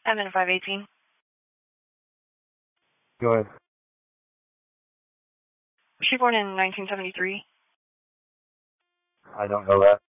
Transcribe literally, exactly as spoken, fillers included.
I'm in five eighteen. Go ahead. Was she born in nineteen seventy-three? I don't know that.